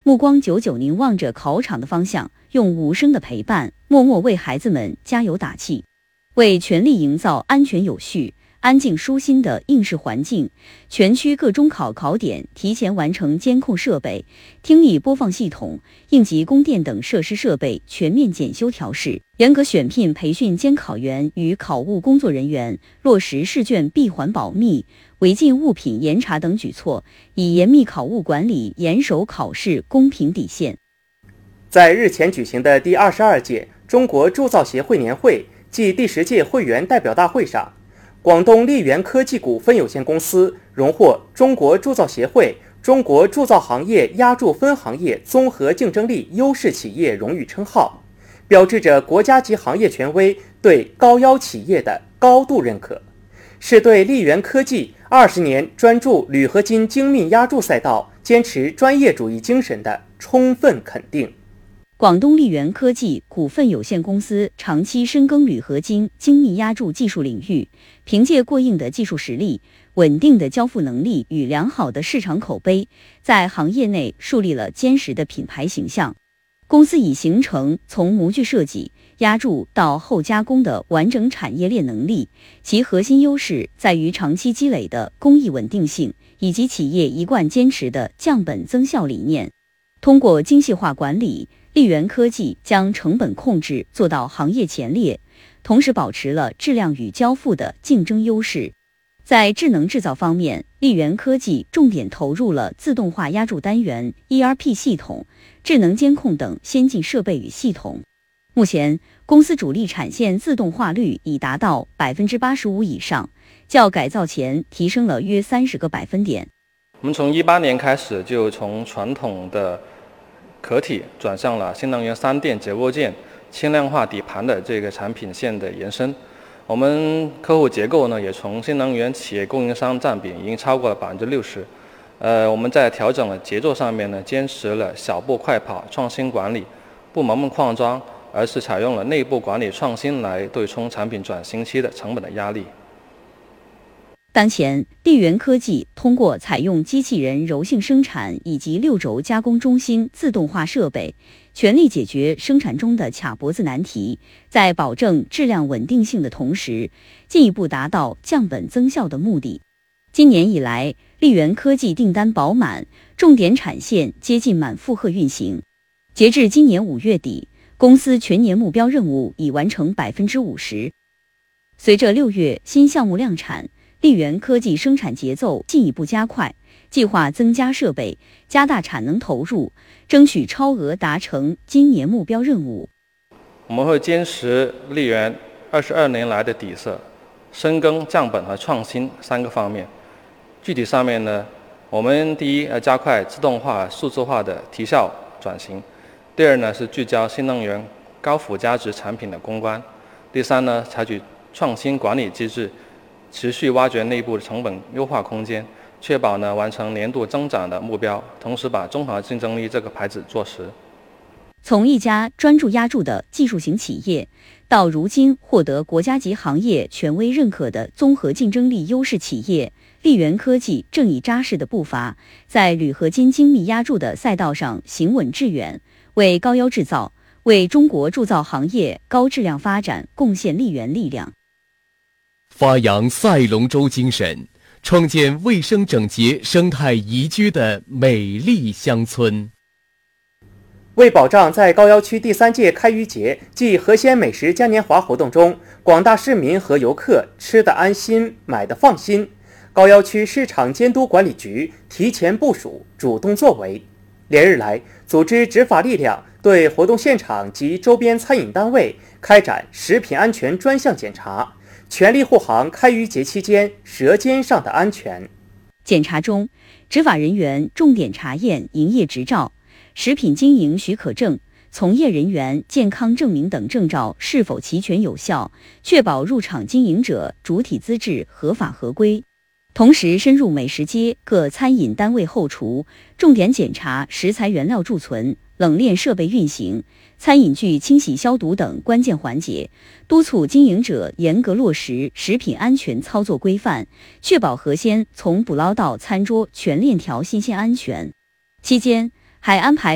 目光久久凝望着考场的方向，用无声的陪伴，默默为孩子们加油打气，为全力营造安全有序、安静舒心的应试环境，全区各中考考点提前完成监控设备、听力播放系统、应急供电等设施设备全面检修调试，严格选聘培训监考员与考务工作人员，落实试卷闭环保密、违禁物品严查等举措，以严密考务管理，严守考试公平底线。 在日前举行的第22届中国铸造协会年会暨第10届会员代表大会上，广东力源科技股份有限公司荣获中国铸造协会中国铸造行业压铸分行业综合竞争力优势企业荣誉称号，标志着国家级行业权威对高腰企业的高度认可，是对力源科技20年专注铝合金精密压铸赛道坚持专业主义精神的充分肯定。 广东力源科技股份有限公司长期深耕铝合金精密压铸技术领域，凭借过硬的技术实力、稳定的交付能力与良好的市场口碑，在行业内树立了坚实的品牌形象。公司已形成从模具设计、压铸到后加工的完整产业链能力，其核心优势在于长期积累的工艺稳定性以及企业一贯坚持的降本增效理念。通过精细化管理，力源科技将成本控制做到行业前列，同时保持了质量与交付的竞争优势。在智能制造方面，力源科技重点投入了自动化压铸单元、ERP 系统、智能监控等先进设备与系统。目前，公司主力产线自动化率已达到85%以上，较改造前提升了约30个百分点。 我们从18年开始就从传统的壳体转向了新能源3电结构件、轻量化底盘的这个产品线的延伸。我们客户结构呢，也从新能源企业供应商占比已经超过了60%。我们在调整了节奏上面呢，坚持了小步快跑、创新管理，不盲目扩张，而是采用了内部管理创新来对冲产品转型期的成本的压力。 当前，力源科技通过采用机器人柔性生产以及6轴加工中心自动化设备，全力解决生产中的卡脖子难题，在保证质量稳定性的同时，进一步达到降本增效的目的。今年以来，力源科技订单饱满，重点产线接近满负荷运行。截至今年5月底，公司全年目标任务已完成50%。随着6月新项目量产，力源科技生产节奏进一步加快，计划增加设备，加大产能投入，争取超额达成今年目标任务。 我们会坚持力源22年来的底色，深耕降本和创新3个方面。具体上面呢，我们第一加快自动化、数字化的提效转型；第二呢是聚焦新能源高附加值产品的攻关；第三呢采取创新管理机制，持续挖掘内部的成本优化空间，确保呢完成年度增长的目标，同时把综合竞争力这个牌子做实。 从一家专注压铸的技术型企业，到如今获得国家级行业权威认可的综合竞争力优势企业，力源科技正以扎实的步伐，在铝合金精密压铸的赛道上行稳致远，为高腰制造、为中国铸造行业高质量发展贡献力源力量。 发扬赛龙舟精神，创建卫生整洁、生态宜居的美丽乡村。 为保障在高腰区第3届开渔节暨河鲜美食嘉年华活动中，广大市民和游客吃得安心、买得放心，高腰区市场监督管理局提前部署，主动作为，连日来组织执法力量对活动现场及周边餐饮单位开展食品安全专项检查，全力护航开渔节期间舌尖上的安全。 检查中，执法人员重点查验营业执照、食品经营许可证、从业人员健康证明等证照是否齐全有效，确保入场经营者主体资质合法合规。同时深入美食街各餐饮单位后厨，重点检查食材原料贮存、冷链设备运行、餐饮具清洗消毒等关键环节，督促经营者严格落实食品安全操作规范，确保河鲜从捕捞到餐桌全链条新鲜安全。期间还安排